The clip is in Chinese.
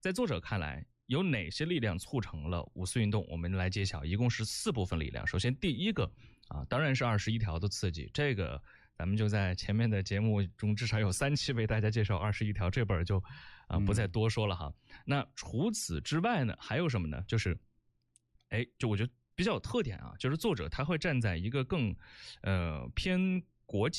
在作者看来，有哪些力量促成了五四运动？我们来揭晓，一共是4部分力量。首先，第一个当然是21条的刺激，这个咱们就在前面的节目中至少有3期为大家介绍21条，这本就不再多说了哈。那除此之外呢，还有什么呢？就是就我觉得比较有特点啊，就是作者他会站在一个更偏国际